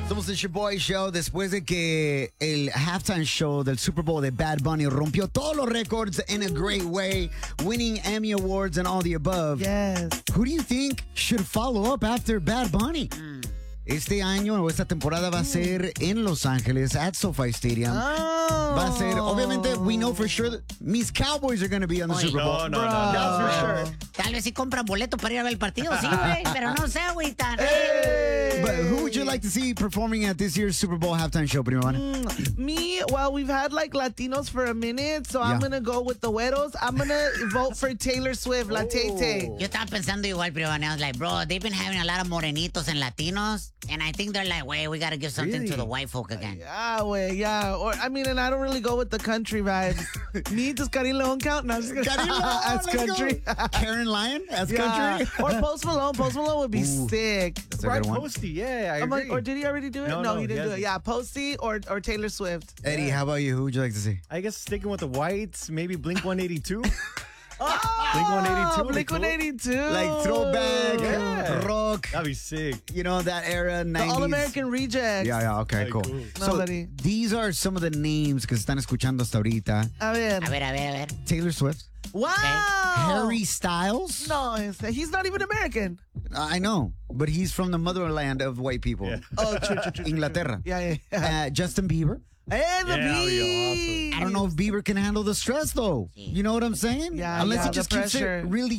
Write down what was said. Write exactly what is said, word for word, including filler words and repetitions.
Somos el Shaboy Show después de que el halftime show del Super Bowl de Bad Bunny rompió todos los récords in a great way, winning Emmy Awards and all the above. Yes. Who do you think should follow up after Bad Bunny? Este año o esta temporada va a ser en Los Ángeles at SoFi Stadium. Oh. Va a ser, obviamente, we know for sure that mis Cowboys are going to be on the Oye, Super Bowl. No, no, no, no. That's for sure. Tal vez sí compran boleto para ir a ver el partido, sí, güey, pero no sé, güey. Tan... But who would you like to see performing at this year's Super Bowl halftime show, prima? Mm, me, well, we've had like Latinos for a minute, so Yeah. I'm going to go with the güeros. I'm going to vote for Taylor Swift, La Tay Tay. Yo estaba pensando igual, pero I was like, bro, they've been having a lot of morenitos and Latinos, and I think they're like, wait, we got to give something Really? to the white folk again. Yeah, güey, yeah. Or, I mean, and I don't really go with the country vibes. Me, does Karim Leon count? No, I'm just kidding. Karim Leon, As let's country. go. Karen Lyon as Yeah. country? Or Post Malone. Post Malone would be Ooh, sick. That's a good one. Posty, yeah, I I'm agree. like, or did he already do it? No, No, no, he didn't he do it. hasn't. Yeah, Posty or or Taylor Swift. Eddie, how about you? Who would you like to see? I guess sticking with the whites, maybe Blink one eighty-two. Oh, Blink one eighty-two would be Blink cool. one eighty-two. Like throwback, Yeah. rock, That'd be sick. you know, that era, The nineties. All-American Rejects. Yeah, yeah, okay, Ay, cool. cool. So Nobody. these are some of the names que se están escuchando hasta ahorita. A ver. A ver, a ver, a ver. Taylor Swift, Wow. Harry Styles. No, it's- he's not even American. I know, but he's from the motherland of white people. Yeah. Oh, true, true, true. Inglaterra. Yeah, yeah, yeah. Uh, Justin Bieber. Hey, the Yeah, that'd be beat. I don't know if Bieber can handle the stress, though. You know what I'm saying? Yeah, Unless yeah, he the just keeps it pressure. really